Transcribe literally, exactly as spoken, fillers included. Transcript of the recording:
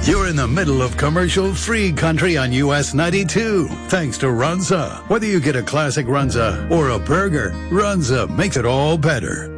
You're in the middle of commercial-free country on U S ninety-two, thanks to Runza. Whether you get a classic Runza or a burger, Runza makes it all better.